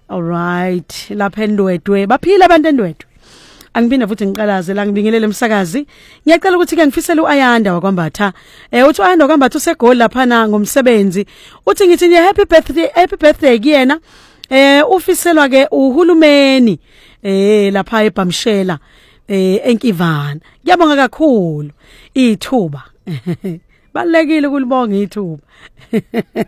Alright, lapha eNdwedwe baphila abantu eNdwedwe. Angiphinde futhi ngiqalaze la ngibingelele umsakazi. Ngiyacela ukuthi ke ngifisele uAyanda wakwambatha. Uthi uAyanda wakwambatha useGoli lapha na ngomsebenzi. Uthi ngithi nje happy birthday kuyena. Ufiselwa ke uhulumeni lapha eBhamshela eNkivana. Ngiyabonga kakhulu ithuba. Balekile kulibonga ithuba.